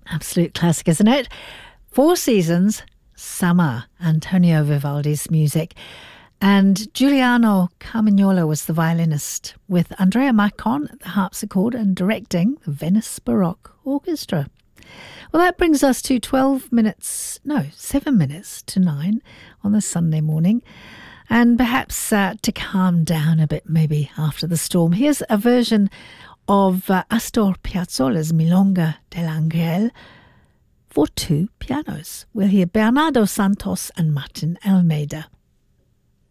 Absolute classic, isn't it? Four Seasons, Summer, Antonio Vivaldi's music. And Giuliano Carmignola was the violinist, with Andrea Macon at the harpsichord and directing the Venice Baroque Orchestra. Well, that brings us to 7 minutes to 9 on the Sunday morning. And perhaps to calm down a bit, maybe after the storm, here's a version of Astor Piazzolla's Milonga dell'Angel for two pianos. We'll hear Bernardo Santos and Martin Almeida.